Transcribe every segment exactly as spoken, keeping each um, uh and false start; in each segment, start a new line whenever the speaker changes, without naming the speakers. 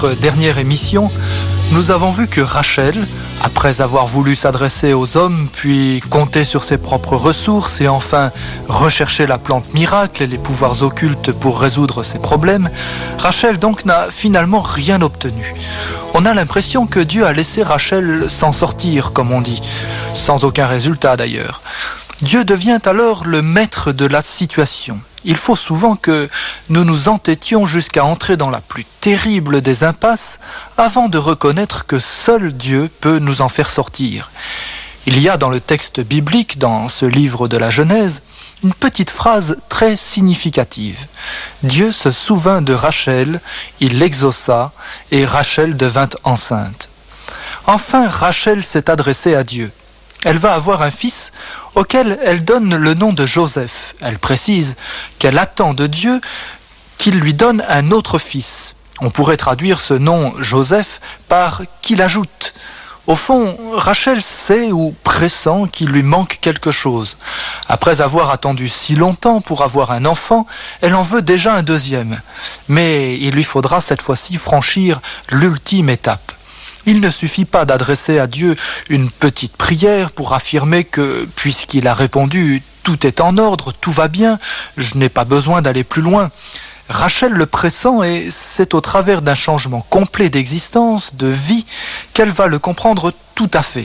Dernière émission, nous avons vu que Rachel, après avoir voulu s'adresser aux hommes, puis compter sur ses propres ressources et enfin rechercher la plante miracle et les pouvoirs occultes pour résoudre ses problèmes, Rachel donc n'a finalement rien obtenu. On a l'impression que Dieu a laissé Rachel s'en sortir, comme on dit, sans aucun résultat d'ailleurs. Dieu devient alors le maître de la situation. Il faut souvent que nous nous entêtions jusqu'à entrer dans la plus terrible des impasses avant de reconnaître que seul Dieu peut nous en faire sortir. Il y a dans le texte biblique, dans ce livre de la Genèse, une petite phrase très significative. Dieu se souvint de Rachel, il l'exauça, et Rachel devint enceinte. Enfin, Rachel s'est adressée à Dieu. Elle va avoir un fils auquel elle donne le nom de Joseph. Elle précise qu'elle attend de Dieu qu'il lui donne un autre fils. On pourrait traduire ce nom Joseph par « qu'il ajoute ». Au fond, Rachel sait ou pressent qu'il lui manque quelque chose. Après avoir attendu si longtemps pour avoir un enfant, elle en veut déjà un deuxième. Mais il lui faudra cette fois-ci franchir l'ultime étape. Il ne suffit pas d'adresser à Dieu une petite prière pour affirmer que, puisqu'il a répondu « tout est en ordre, tout va bien, je n'ai pas besoin d'aller plus loin ». Rachel le pressent et c'est au travers d'un changement complet d'existence, de vie, qu'elle va le comprendre tout à fait.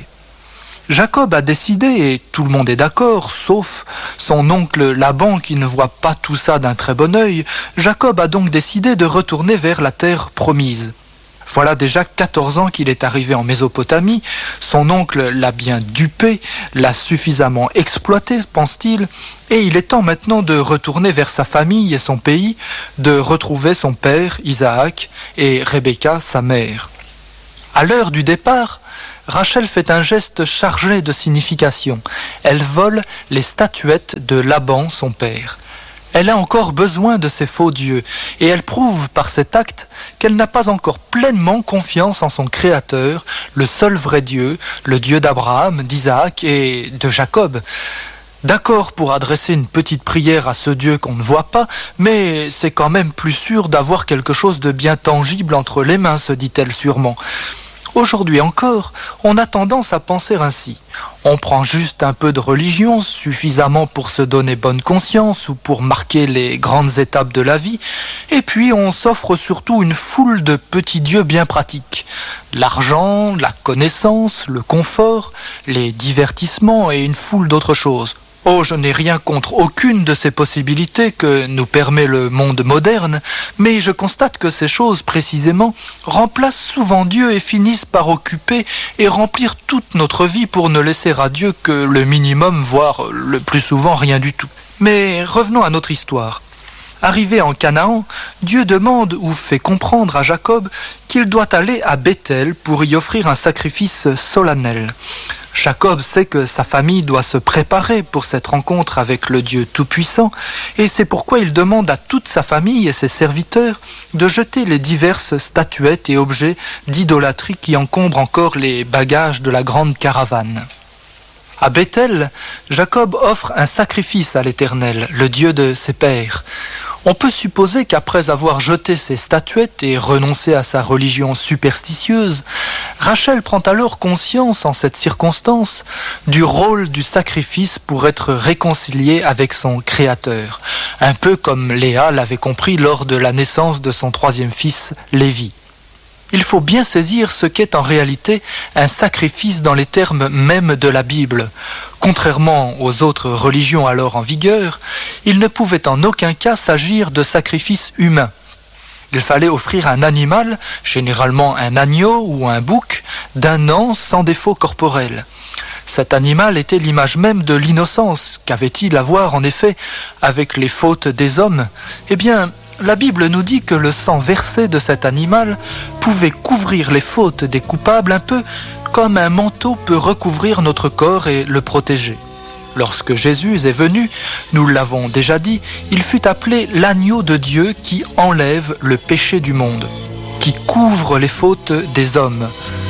Jacob a décidé, et tout le monde est d'accord, sauf son oncle Laban qui ne voit pas tout ça d'un très bon œil, Jacob a donc décidé de retourner vers la terre promise. Voilà déjà quatorze ans qu'il est arrivé en Mésopotamie, son oncle l'a bien dupé, l'a suffisamment exploité, pense-t-il, et il est temps maintenant de retourner vers sa famille et son pays, de retrouver son père, Isaac, et Rebecca, sa mère. À l'heure du départ, Rachel fait un geste chargé de signification. Elle vole les statuettes de Laban, son père. Elle a encore besoin de ces faux dieux, et elle prouve par cet acte qu'elle n'a pas encore pleinement confiance en son Créateur, le seul vrai Dieu, le Dieu d'Abraham, d'Isaac et de Jacob. D'accord pour adresser une petite prière à ce Dieu qu'on ne voit pas, mais c'est quand même plus sûr d'avoir quelque chose de bien tangible entre les mains, se dit-elle sûrement. Aujourd'hui encore, on a tendance à penser ainsi. On prend juste un peu de religion, suffisamment pour se donner bonne conscience ou pour marquer les grandes étapes de la vie, et puis on s'offre surtout une foule de petits dieux bien pratiques. L'argent, la connaissance, le confort, les divertissements et une foule d'autres choses. Oh, je n'ai rien contre aucune de ces possibilités que nous permet le monde moderne, mais je constate que ces choses, précisément, remplacent souvent Dieu et finissent par occuper et remplir toute notre vie pour ne laisser à Dieu que le minimum, voire le plus souvent rien du tout. Mais revenons à notre histoire. Arrivé en Canaan, Dieu demande ou fait comprendre à Jacob qu'il doit aller à Béthel pour y offrir un sacrifice solennel. Jacob sait que sa famille doit se préparer pour cette rencontre avec le Dieu Tout-Puissant, et c'est pourquoi il demande à toute sa famille et ses serviteurs de jeter les diverses statuettes et objets d'idolâtrie qui encombrent encore les bagages de la grande caravane. À Béthel, Jacob offre un sacrifice à l'Éternel, le Dieu de ses pères. On peut supposer qu'après avoir jeté ses statuettes et renoncé à sa religion superstitieuse, Rachel prend alors conscience en cette circonstance du rôle du sacrifice pour être réconciliée avec son Créateur, un peu comme Léa l'avait compris lors de la naissance de son troisième fils, Lévi. Il faut bien saisir ce qu'est en réalité un sacrifice dans les termes mêmes de la Bible. Contrairement aux autres religions alors en vigueur, il ne pouvait en aucun cas s'agir de sacrifices humains. Il fallait offrir un animal, généralement un agneau ou un bouc, d'un an sans défaut corporel. Cet animal était l'image même de l'innocence. Qu'avait-il à voir en effet avec les fautes des hommes ? Eh bien, la Bible nous dit que le sang versé de cet animal pouvait couvrir les fautes des coupables un peu comme un manteau peut recouvrir notre corps et le protéger. Lorsque Jésus est venu, nous l'avons déjà dit, il fut appelé l'agneau de Dieu qui enlève le péché du monde, qui couvre les fautes des hommes.